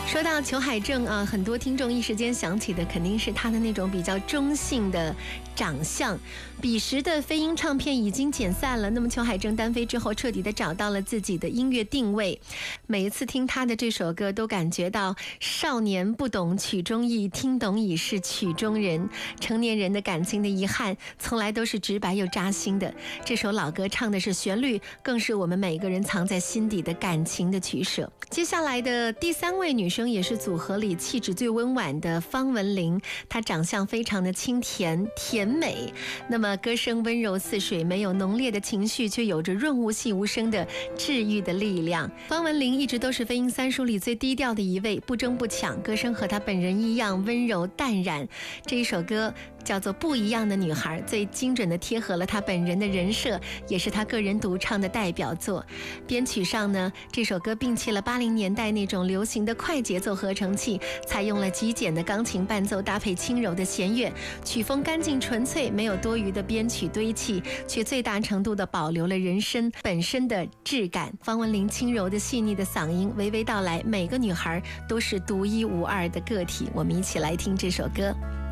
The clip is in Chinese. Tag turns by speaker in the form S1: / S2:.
S1: 说到裘海正啊，很多听众一时间想起的肯定是他的那种比较中性的长相。彼时的飞鹰唱片已经解散了，那么裘海正单飞之后，彻底的找到了自己的音乐定位。每一次听他的这首歌，都感觉到少年不懂曲中意，听懂已是曲中人。成年人的感情的遗憾，从来都是直白又扎心的。这首老歌唱的是旋律，更是我们每个人藏在心底的感情的取舍。接下来的第3位女生，也是组合里气质最温婉的方文琳，她长相非常的清甜甜美，那么歌声温柔似水，没有浓烈的情绪，却有着润物细无声的治愈的力量。方文琳一直都是飞鹰三叔里最低调的一位，不争不抢，歌声和她本人一样温柔淡然。这一首歌叫做《不一样的女孩》，最精准地贴合了她本人的人设，也是她个人独唱的代表作。编曲上呢，这首歌摒弃了80年代那种流行的快节奏合成器，采用了极简的钢琴伴奏搭配轻柔的弦乐，曲风干净纯粹，没有多余的编曲堆砌，却最大程度地保留了人声本身的质感。方文琳轻柔的细腻的嗓音娓娓道来，每个女孩都是独一无二的个体。我们一起来听这首歌。